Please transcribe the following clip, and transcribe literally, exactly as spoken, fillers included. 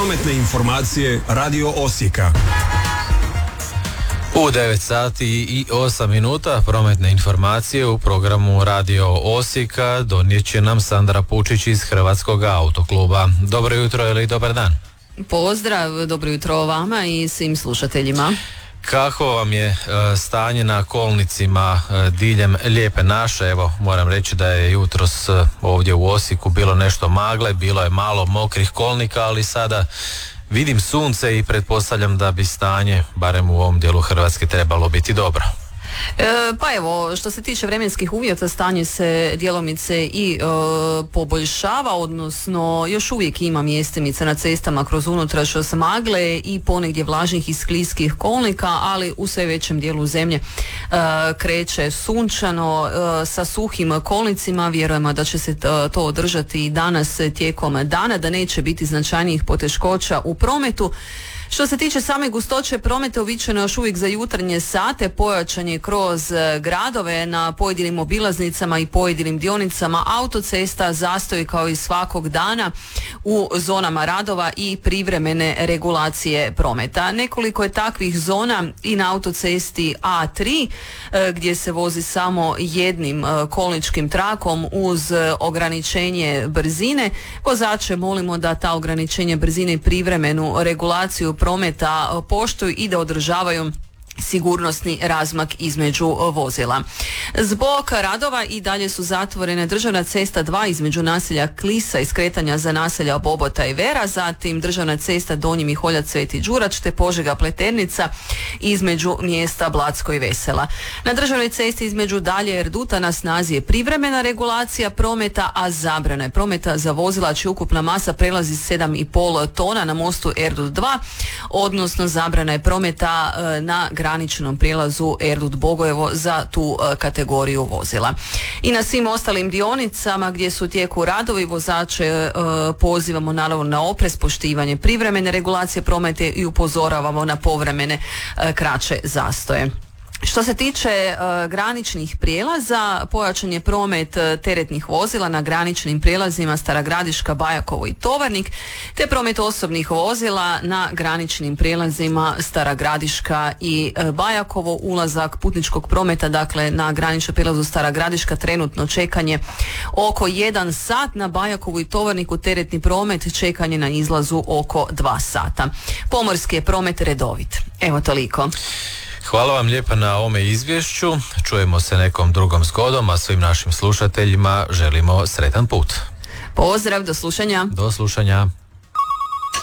Prometne informacije Radio Osijeka. U devet sati i osam minuta prometne informacije u programu Radio Osijeka donijet će nam Sandra Pučić iz Hrvatskog autokluba. Dobro jutro ili dobar dan. Pozdrav, dobro jutro vama i svim slušateljima. Kako vam je e, stanje na kolnicima e, diljem Lijepe naše? Evo, moram reći da je jutros e, ovdje u Osijeku bilo nešto magle, bilo je malo mokrih kolnika, ali sada vidim sunce i pretpostavljam da bi stanje, barem u ovom dijelu Hrvatske, trebalo biti dobro. E, pa evo, što se tiče vremenskih uvjeta, stanje se djelomice i e, poboljšava, odnosno još uvijek ima mjestimica na cestama kroz unutrašnjost magle i ponegdje vlažnih i skliskih kolnika, ali u sve većem dijelu zemlje e, kreće sunčano e, sa suhim kolnicima. Vjerujemo da će se to održati i danas tijekom dana, da neće biti značajnijih poteškoća u prometu. Što se tiče same gustoće prometa, uobičajeno još uvijek za jutarnje sate, pojačan je kroz gradove na pojedinim obilaznicama i pojedinim dionicama autocesta, zastoji kao i svakog dana u zonama radova i privremene regulacije prometa. Nekoliko je takvih zona i na autocesti A tri gdje se vozi samo jednim kolničkim trakom uz ograničenje brzine. Vozače molimo da ta ograničenja brzine i privremenu regulaciju prometa poštuju i da održavaju sigurnosni razmak između vozila. Zbog radova i dalje su zatvorene državna cesta dva između naselja Klisa i skretanja za naselja Bobota i Vera, zatim državna cesta Donji Miholjac Sveti Đurač te Požega Pleternica između mjesta Blacko i Vesela. Na državnoj cesti između Dalje Erduta na snazi je privremena regulacija prometa, a zabrana je prometa za vozila čija ukupna masa prelazi sedam i pol tona na mostu Erdut dva, odnosno zabrana je prometa na graničnom prijelazu Erdut Bogojevo za tu uh, kategoriju vozila. I na svim ostalim dionicama gdje su u tijeku radovi, vozače uh, pozivamo naravno na oprez, poštivanje privremene regulacije prometa i upozoravamo na povremene uh, kraće zastoje. Što se tiče uh, graničnih prijelaza, pojačan je promet uh, teretnih vozila na graničnim prijelazima Stara Gradiška, Bajakovo i Tovarnik, te promet osobnih vozila na graničnim prijelazima Stara Gradiška i uh, Bajakovo. Ulazak putničkog prometa, dakle na graničnom prijelazu Stara Gradiška, trenutno čekanje oko jedan sat, na Bajakovu i Tovarniku teretni promet čekanje na izlazu oko dva sata. Pomorski je promet redovit. Evo toliko. Hvala vam lijepa na ovome izvješću. Čujemo se nekom drugom zgodom, a svim našim slušateljima želimo sretan put. Pozdrav, do slušanja. Do slušanja.